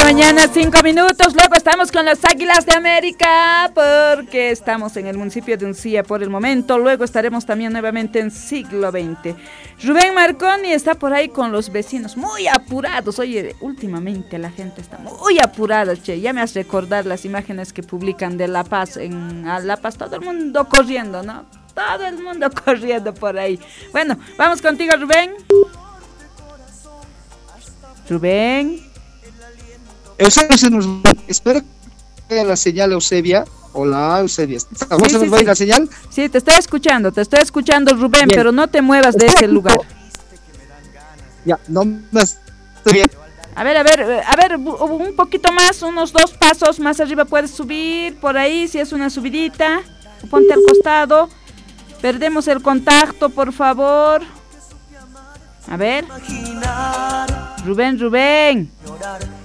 mañana, 5 minutos. Luego estamos con las Águilas de América, porque estamos en el municipio de Uncía por el momento. Luego estaremos también nuevamente en Siglo XX. Rubén Marconi está por ahí con los vecinos, muy apurados. Oye, últimamente la gente está muy apurada, che. Ya me has recordar las imágenes que publican de La Paz. En La Paz, todo el mundo corriendo, ¿no? Todo el mundo corriendo por ahí. Bueno, vamos contigo, Rubén. Rubén. Eusebio se nos va. Espero que haya la señal, Eusebia. Hola, Eusebia. ¿A vos se nos va a ir la señal? Sí, te estoy escuchando, Rubén. Bien. Pero no te muevas de ese lugar. Ya, no me estoy bien. A ver, un poquito más, unos 2 pasos más arriba puedes subir, por ahí, si es una subidita, ponte al costado. Perdemos el contacto, por favor. A ver. Rubén.